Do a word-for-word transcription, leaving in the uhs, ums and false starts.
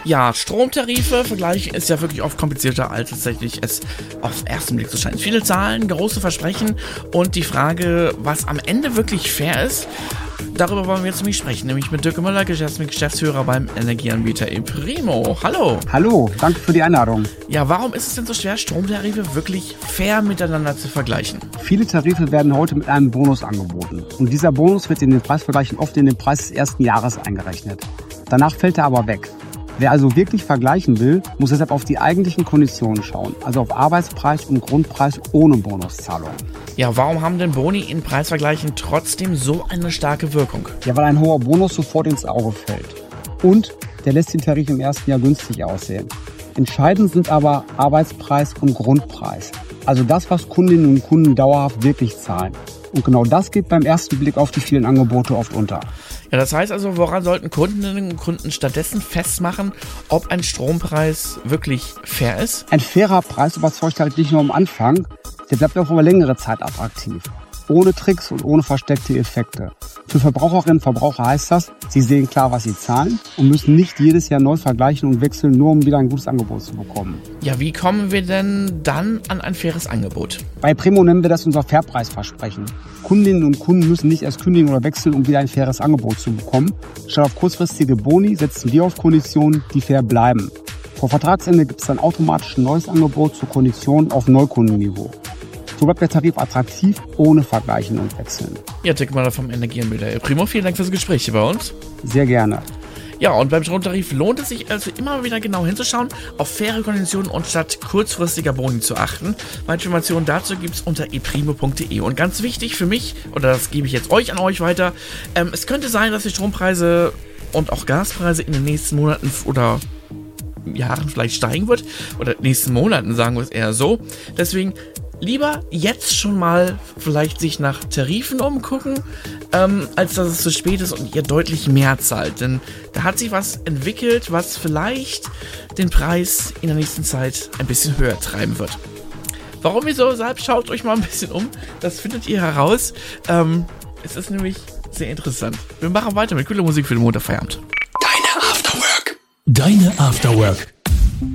Ja, Stromtarife vergleichen ist ja wirklich oft komplizierter, als tatsächlich es auf den ersten Blick zu scheinen. Viele Zahlen, große Versprechen und die Frage, was am Ende wirklich fair ist, darüber wollen wir jetzt nämlich sprechen, nämlich mit Dirk Müller, Geschäftsführer beim Energieanbieter ePrimo. Hallo. Hallo, danke für die Einladung. Ja, warum ist es denn so schwer, Stromtarife wirklich fair miteinander zu vergleichen? Viele Tarife werden heute mit einem Bonus angeboten. Und dieser Bonus wird in den Preisvergleichen oft in den Preis des ersten Jahres eingerechnet. Danach fällt er aber weg. Wer also wirklich vergleichen will, muss deshalb auf die eigentlichen Konditionen schauen, also auf Arbeitspreis und Grundpreis ohne Bonuszahlung. Ja, warum haben denn Boni in Preisvergleichen trotzdem so eine starke Wirkung? Ja, weil ein hoher Bonus sofort ins Auge fällt. Und der lässt den Tarif im ersten Jahr günstig aussehen. Entscheidend sind aber Arbeitspreis und Grundpreis. Also das, was Kundinnen und Kunden dauerhaft wirklich zahlen. Und genau das geht beim ersten Blick auf die vielen Angebote oft unter. Ja, das heißt also, woran sollten Kundinnen und Kunden stattdessen festmachen, ob ein Strompreis wirklich fair ist? Ein fairer Preis überzeugt halt nicht nur am Anfang, der bleibt auch über längere Zeit attraktiv. Ohne Tricks und ohne versteckte Effekte. Für Verbraucherinnen und Verbraucher heißt das, sie sehen klar, was sie zahlen und müssen nicht jedes Jahr neu vergleichen und wechseln, nur um wieder ein gutes Angebot zu bekommen. Ja, wie kommen wir denn dann an ein faires Angebot? Bei Primo nennen wir das unser Fairpreisversprechen. Kundinnen und Kunden müssen nicht erst kündigen oder wechseln, um wieder ein faires Angebot zu bekommen. Statt auf kurzfristige Boni setzen wir auf Konditionen, die fair bleiben. Vor Vertragsende gibt es dann automatisch ein neues Angebot zur Kondition auf Neukundenniveau. So bleibt der Tarif attraktiv, ohne Vergleichen und Wechseln. Ja, Dirk Müller vom Energieanbieter ePrimo, vielen Dank fürs Gespräch hier bei uns. Sehr gerne. Ja, und beim Stromtarif lohnt es sich also immer wieder genau hinzuschauen, auf faire Konditionen und statt kurzfristiger Boni zu achten. Weitere Informationen dazu gibt es unter eprimo punkt de. Und ganz wichtig für mich, oder das gebe ich jetzt euch an euch weiter, ähm, es könnte sein, dass die Strompreise und auch Gaspreise in den nächsten Monaten oder Jahren vielleicht steigen wird. Oder nächsten Monaten, sagen wir es eher so. Deswegen lieber jetzt schon mal vielleicht sich nach Tarifen umgucken, ähm, als dass es zu spät ist und ihr deutlich mehr zahlt. Denn da hat sich was entwickelt, was vielleicht den Preis in der nächsten Zeit ein bisschen höher treiben wird. Warum, wieso, weshalb, schaut euch mal ein bisschen um. Das findet ihr heraus. Ähm, es ist nämlich sehr interessant. Wir machen weiter mit cooler Musik für den Montagfeierabend. Deine Afterwork. Deine Afterwork.